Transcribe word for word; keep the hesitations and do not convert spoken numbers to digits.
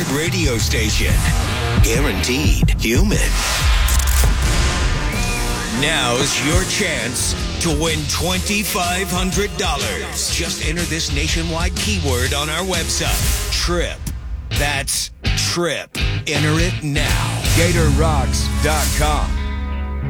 radio station. Guaranteed human. Now's your chance to win twenty-five hundred dollars. Just enter this nationwide keyword on our website, TRIP. That's TRIP. Enter it now. Gator Rocks dot com.